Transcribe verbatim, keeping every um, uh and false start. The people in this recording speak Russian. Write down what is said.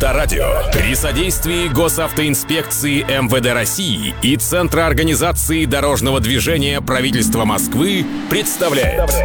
Авторадио при содействии Госавтоинспекции эм вэ дэ России и Центра организации дорожного движения правительства Москвы представляет